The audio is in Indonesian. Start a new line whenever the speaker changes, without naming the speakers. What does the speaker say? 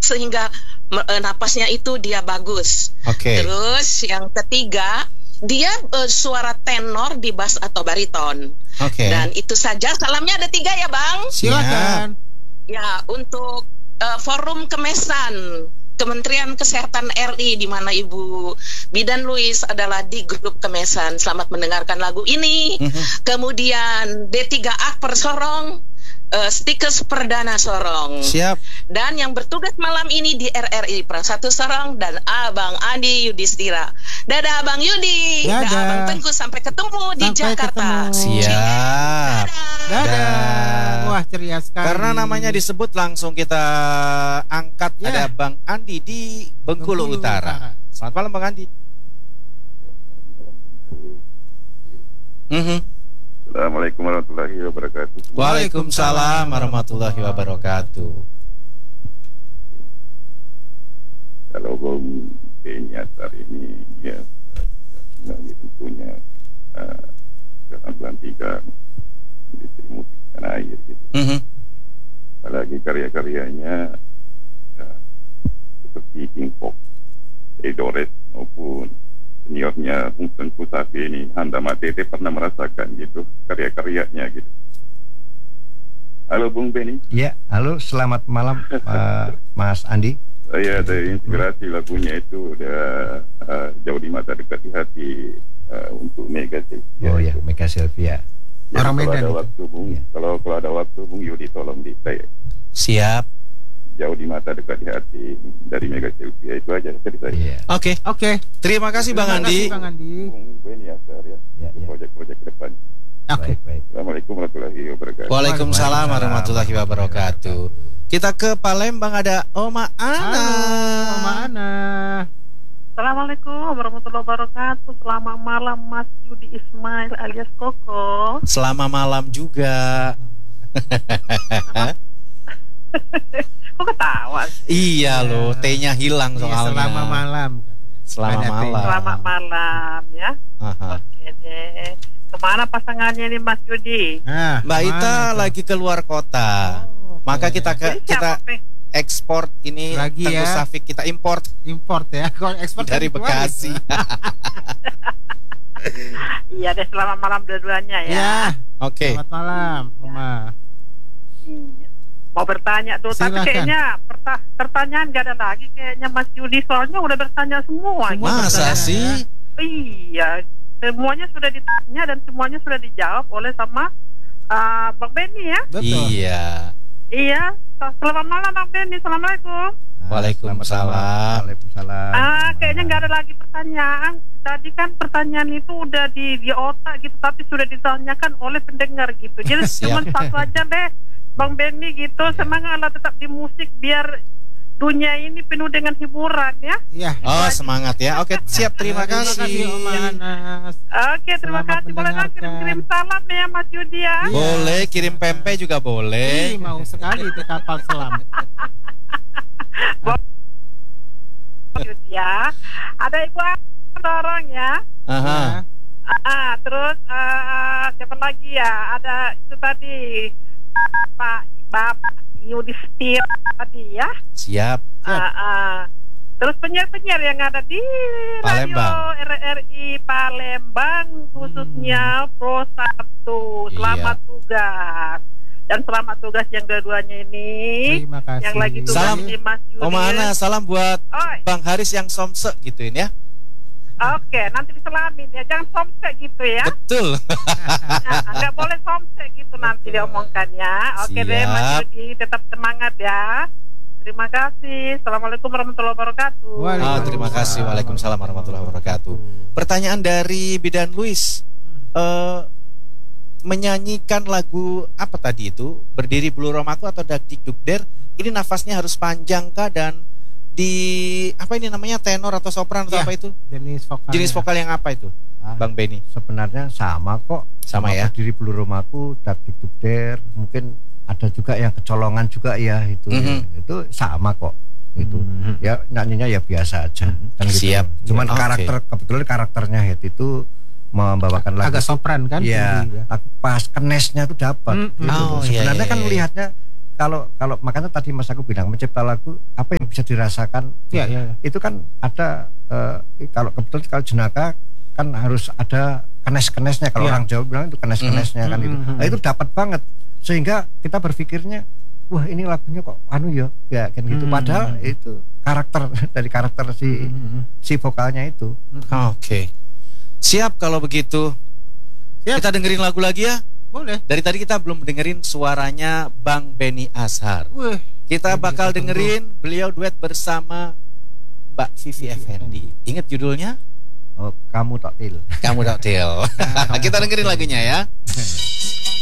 sehingga napasnya itu dia bagus. Terus yang ketiga, dia suara tenor di bass atau bariton. Dan itu saja. Salamnya ada 3 ya Bang.
Silakan.
Ya, untuk Forum Kemesan Kementerian Kesehatan RI, di mana Ibu Bidan Louis adalah di grup Kemesan. Selamat mendengarkan lagu ini. Kemudian D3 Akper Sorong, Stikers Perdana Sorong.
Siap.
Dan yang bertugas malam ini di RRI Prasatu Sorong dan Abang Andi Yudhistira. Dadah Abang Yudi. Dadah Abang Tengku. Sampai ketemu di Jakarta.
Siap.
Dadah. Wah, ceria sekali.
Karena namanya disebut langsung kita angkat. Ada Bang Andi di Bengkulu Utara. Selamat malam Bang Andi.
Assalamualaikum warahmatullahi wabarakatuh.
Waalaikumsalam warahmatullahi wabarakatuh.
Kalau Bung Beni Atar ini ya tentunya dalam bulan 3 industri musik tanah air gitu. Apalagi karya-karyanya ya, seperti King Pop, Edoret maupun seniornya Bung Tengku Safi ini, Handa Matete pernah merasakan gitu karya-karyanya gitu. Halo Bung Beni.
Ya, halo, selamat malam Mas Andi.
Saya ada inspirasi lagunya itu udah jauh di mata dekat di hati untuk Mega Sylvia.
Oh ya, Mega Sylvia.
Ya, orang Medan. Ada waktu Bung, kalau ada waktu Bung Yudi tolong di play.
Siap.
Jauh di mata dekat di hati dari Mega Sylvia, itu aja cerita saya.
Oke. Terima kasih Bang Andi.
Bung Beni Asar ya. Proyek-proyek ke depan.
Baik.
Assalamualaikum warahmatullahi wabarakatuh.
Waalaikumsalam warahmatullahi wabarakatuh. Kita ke Palembang, ada Oma Ana.
Oma Ana.
Assalamualaikum warahmatullahi wabarakatuh. Selamat malam Mas Yudi Ismail alias Koko.
Selamat malam juga.
Kok ketawa sih?
Iya loh, T-nya hilang soalnya.
Selamat malam.
Selamat malam ya. Oke deh. Kemana pasangannya nih Mas Yudi?
Mbak Ita lagi keluar kota. Maka kita ekspor ini lagi Tengku Safik, kita import
ya. Kalau ekspor
dari Bekasi.
Iya deh, selamat malam dua-duanya ya.
Oke.
Selamat malam, Oma.
Mau bertanya tuh,
silakan.
Tapi kayaknya pertanyaan gak ada lagi kayaknya Mas Yudi, soalnya udah bertanya semua.
Masa sih?
Iya, semuanya sudah ditanya dan semuanya sudah dijawab oleh sama Bang Beni ya.
Betul.
Iya, selamat malam Bang Beni, assalamualaikum.
Waalaikumsalam.
Kayaknya nggak ada lagi pertanyaan. Tadi kan pertanyaan itu udah di otak gitu, tapi sudah ditanyakan oleh pendengar gitu. Jadi cuma satu aja deh, Bang Beni gitu. Semangatlah tetap di musik biar dunia ini penuh dengan hiburan ya.
Oh semangat ya. Oke siap, terima kasih.
Oke, terima kasih. Boleh kirim salam ya Mas Yudi ya.
Boleh, kirim pempek juga boleh.
Mau sekali itu kapal selam.
Yudi ya. Ada Ibu dorong ya. Terus siapa lagi ya? Ada itu tadi Bapak Yudhistira tadi ya.
Siap.
Terus penyiar-penyiar yang ada di
Palembang.
Radio RRI Palembang khususnya Pro 1. Selamat tugas. Dan selamat tugas yang dua-duanya ini.
Terima kasih.
Yang lagi tugas
salam
di Mas Yudi.
Oma Ana, salam buat Bang Haris yang somse gituin ya.
Oke, nanti diselamin ya. Jangan somse gitu ya.
Betul.
Nggak boleh somse gitu nanti diomongkan ya. Oke deh Mas Yudi, tetap semangat ya. Terima kasih. Assalamualaikum warahmatullahi wabarakatuh.
Terima kasih. Waalaikumsalam warahmatullahi wabarakatuh. Pertanyaan dari Bidan Louis. Menyanyikan lagu apa tadi itu? Berdiri Bulu Romaku atau Dak Dik Duk Der? Ini nafasnya harus panjang kah, dan di apa ini namanya, tenor atau sopran atau apa itu? Jenis vokal yang apa itu? Bang Beni.
Sebenarnya sama kok.
Sama ya.
Berdiri Bulu Romaku, Dak Dik Duk Der, mungkin ada juga yang kecolongan juga ya itu. Itu sama kok. Itu ya nyanyinya ya biasa aja kan gitu.
Siap.
Cuman kebetulan karakternya Head itu membawakan lagu
agak sopran kan.
Iya, pas kenesnya tuh dapat gitu. Sebenarnya kan melihatnya kalau makanya tadi Mas aku bilang mencipta lagu apa yang bisa dirasakan.
Iya.
Itu kan ada kalau kebetulan kalau jenaka kan harus ada kenes-kenesnya, kalau orang Jawa bilang itu kenes-kenesnya kan itu. Nah, itu dapat banget sehingga kita berpikirnya wah ini lagunya kok ya kan gitu. Padahal itu karakter si vokalnya itu.
Oke. Siap kalau begitu.
Siap.
Kita dengerin lagu lagi ya.
Boleh.
Dari tadi kita belum dengerin suaranya Bang Benny Azhar. Kita bakal dengerin beliau duet bersama Mbak Vivi Effendi. Ingat judulnya?
Oh, Kamu Tak Til.
Kamu Tak Til. Kita dengerin lagunya ya.